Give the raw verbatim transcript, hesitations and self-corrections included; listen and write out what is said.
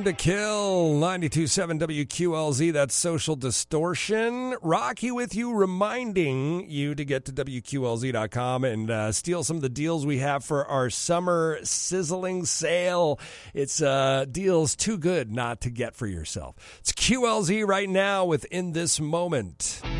Born to Kill, ninety-two point seven W Q L Z, that's Social Distortion. Rocky with you, reminding you to get to W Q L Z dot com and uh, steal some of the deals we have for our summer sizzling sale. It's uh, deals too good not to get for yourself. It's Q L Z right now with In This Moment.